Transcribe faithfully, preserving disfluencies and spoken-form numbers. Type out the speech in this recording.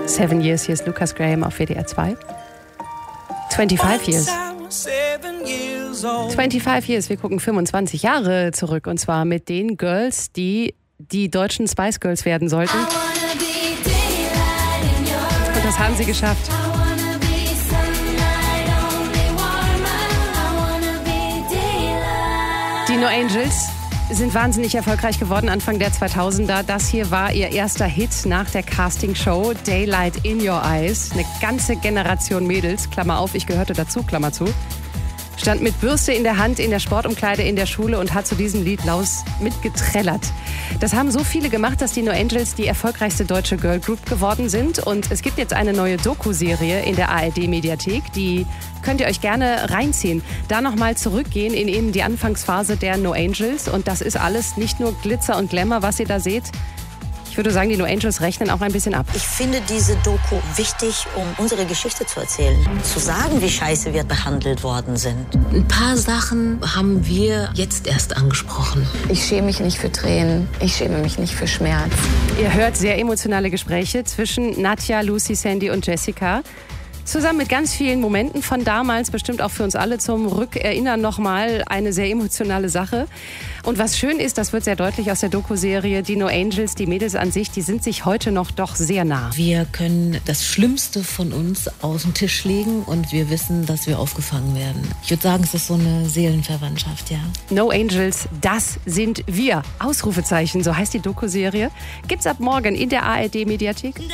Seven Years, hier ist Lucas Graham auf W D R zwei. fünfundzwanzig Years. fünfundzwanzig Years, wir gucken fünfundzwanzig Jahre zurück und zwar mit den Girls, die die deutschen Spice Girls werden sollten. Und das haben sie geschafft. Die No Angels sind wahnsinnig erfolgreich geworden Anfang der zweitausender. Das hier war ihr erster Hit nach der Castingshow Daylight in Your Eyes. Eine ganze Generation Mädels, Klammer auf, ich gehörte dazu, Klammer zu, stand mit Bürste in der Hand in der Sportumkleide in der Schule und hat zu diesem Lied Laus mitgetrellert. Das haben so viele gemacht, dass die No Angels die erfolgreichste deutsche Girl Group geworden sind. Und es gibt jetzt eine neue Doku-Serie in der A R D-Mediathek, die könnt ihr euch gerne reinziehen. Da nochmal zurückgehen in eben die Anfangsphase der No Angels. Und das ist alles nicht nur Glitzer und Glamour, was ihr da seht. Ich würde sagen, die No Angels rechnen auch ein bisschen ab. Ich finde diese Doku wichtig, um unsere Geschichte zu erzählen. Zu sagen, wie scheiße wir behandelt worden sind. Ein paar Sachen haben wir jetzt erst angesprochen. Ich schäme mich nicht für Tränen. Ich schäme mich nicht für Schmerz. Ihr hört sehr emotionale Gespräche zwischen Nadja, Lucy, Sandy und Jessica. Zusammen mit ganz vielen Momenten von damals, bestimmt auch für uns alle zum Rückerinnern nochmal eine sehr emotionale Sache. Und was schön ist, das wird sehr deutlich aus der Doku-Serie, die No Angels, die Mädels an sich, die sind sich heute noch doch sehr nah. Wir können das Schlimmste von uns auf den Tisch legen und wir wissen, dass wir aufgefangen werden. Ich würde sagen, es ist so eine Seelenverwandtschaft, ja. No Angels, das sind wir. Ausrufezeichen, so heißt die Doku-Serie. Gibt's ab morgen in der A R D-Mediathek.